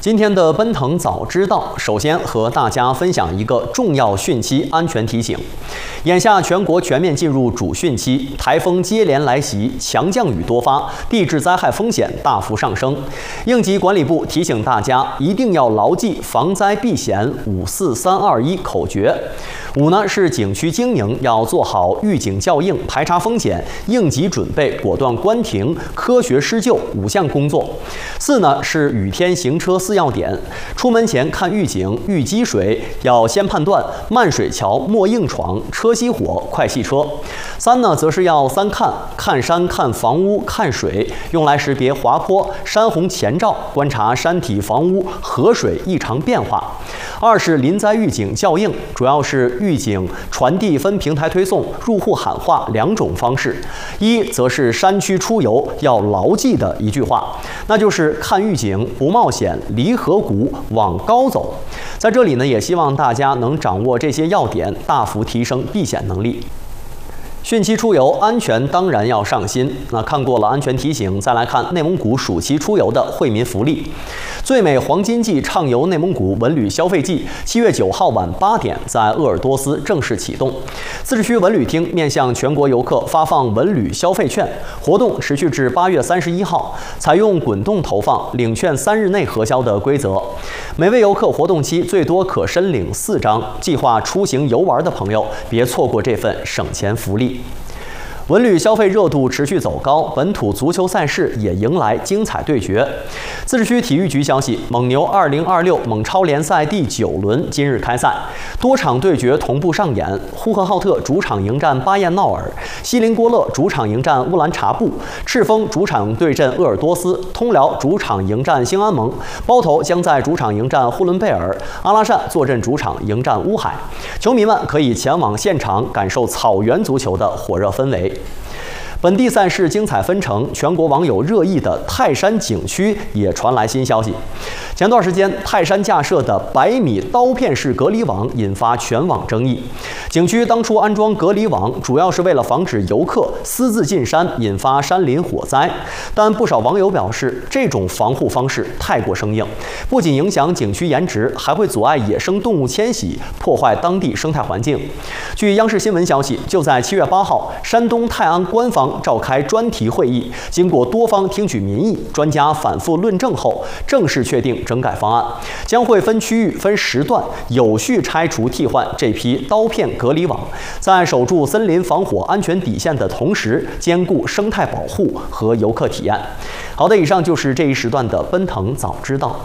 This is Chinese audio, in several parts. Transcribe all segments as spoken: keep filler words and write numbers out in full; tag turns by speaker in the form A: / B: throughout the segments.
A: 今天的奔腾早知道，首先和大家分享一个重要汛期安全提醒。眼下全国全面进入主汛期，台风接连来袭，强降雨多发，地质灾害风险大幅上升。应急管理部提醒大家，一定要牢记防灾避险五四三二一口诀。五呢是景区经营要做好预警校应、排查风险、应急准备、果断关停、科学施救五项工作。四呢是雨天行车四要点，出门前看预警、遇积水要先判断慢水桥莫硬闯，车熄火快熄车。三呢则是要三看：看山、看房屋、看水，用来识别滑坡、山洪前兆，观察山体、房屋、河水异常变化。二是临灾预警校应，主要是预警传递分平台推送、入户喊话两种方式。一则是山区出游要牢记的一句话，那就是看预警不冒险，离河谷往高走。在这里呢，也希望大家能掌握这些要点，大幅提升避险能力。汛期出游，安全当然要上心。那看过了安全提醒，再来看内蒙古暑期出游的惠民福利。最美黄金季畅游内蒙古文旅消费季，七月九号晚八点在鄂尔多斯正式启动。自治区文旅厅面向全国游客发放文旅消费券，活动持续至八月三十一号，采用滚动投放、领券三日内核销的规则。每位游客活动期最多可申领四张。计划出行游玩的朋友，别错过这份省钱福利。文旅消费热度持续走高，本土足球赛事也迎来精彩对决。自治区体育局消息，蒙牛二零二六蒙超联赛第九轮今日开赛，多场对决同步上演。呼和浩特主场迎战巴彦淖尔，锡林郭勒主场迎战乌兰察布，赤峰主场对阵鄂尔多斯，通辽主场迎战兴安盟，包头将在主场迎战呼伦贝尔，阿拉善坐镇主场迎战乌海。球迷们可以前往现场感受草原足球的火热氛围。本地赛事精彩纷呈，全国网友热议的泰山景区也传来新消息。前段时间，泰山架设的百米刀片式隔离网引发全网争议。景区当初安装隔离网，主要是为了防止游客私自进山，引发山林火灾。但不少网友表示，这种防护方式太过生硬，不仅影响景区颜值，还会阻碍野生动物迁徙，破坏当地生态环境。据央视新闻消息，就在七月八号，山东泰安官方召开专题会议，经过多方听取民意，专家反复论证后，正式确定整改方案，将会分区域、分时段，有序拆除替换这批刀片隔离网，在守住森林防火安全底线的同时，兼顾生态保护和游客体验。好的，以上就是这一时段的奔腾早知道。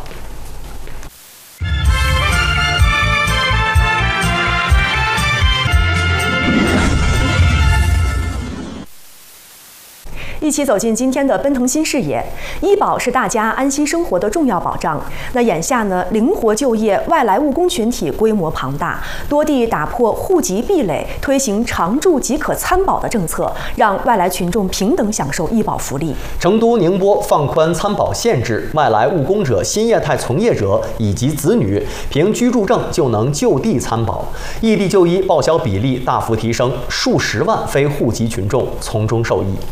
B: 一起走进今天的奔腾新视野。医保是大家安心生活的重要保障。那眼下呢，灵活就业外来务工群体规模庞大，多地打破户籍壁垒，推行常住即可参保的政策，让外来群众平等享受医保福利。
A: 成都、宁波放宽参保限制，外来务工者、新业态从业者以及子女凭居住证就能就地参保，异地就医报销比例大幅提升，数十万非户籍群众从中受益。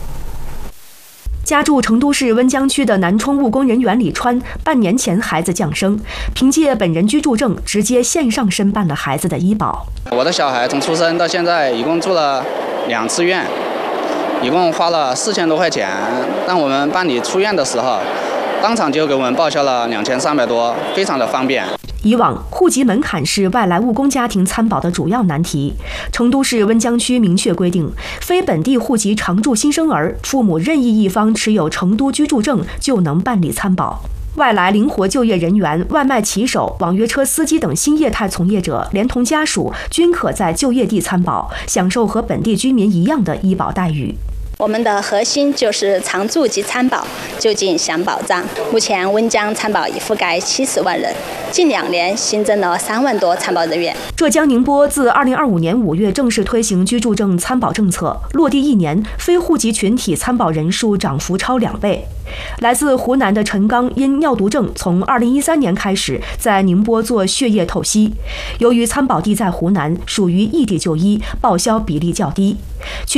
B: 家住成都市温江区的南充务工人员李川，半年前孩子降生，凭借本人居住证直接线上申办了孩子的医保。
C: 我的小孩从出生到现在一共住了两次院，一共花了四千多块钱。当我们办理出院的时候，当场就给我们报销了两千三百多，非常的方便。
B: 以往户籍门槛是外来务工家庭参保的主要难题。成都市温江区明确规定，非本地户籍常住新生儿父母任意一方持有成都居住证就能办理参保。外来灵活就业人员、外卖骑手、网约车司机等新业态从业者，连同家属均可在就业地参保，享受和本地居民一样的医保待遇。
D: 我们的核心就是常住即参保，就近享保障。目前温江参保已覆盖七十万人，近两年新增了三万多参保人员。
B: 浙江宁波自二零二五年五月正式推行居住证参保政策，落地一年，非户籍群体参保人数涨幅超两倍。来自湖南的陈刚因尿毒症，从二零一三年开始在宁波做血液透析。由于参保地在湖南，属于异地就医，报销比例较低。去